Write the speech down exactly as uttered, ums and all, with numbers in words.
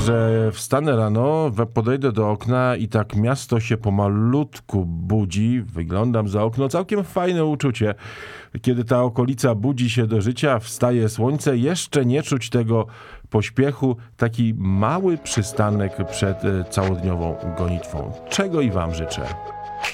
że wstanę rano, we- podejdę do okna i tak miasto się pomalutku budzi. Wyglądam za okno. Całkiem fajne uczucie. Kiedy ta okolica budzi się do życia, wstaje słońce, jeszcze nie czuć tego pośpiechu. Taki mały przystanek przed e, całodniową gonitwą. Czego i wam życzę.